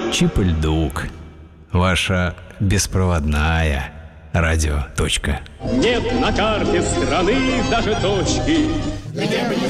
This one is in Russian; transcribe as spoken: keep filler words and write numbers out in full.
Чип-Льдук. Ваша беспроводная радиоточка. Нет на карте страны даже точки,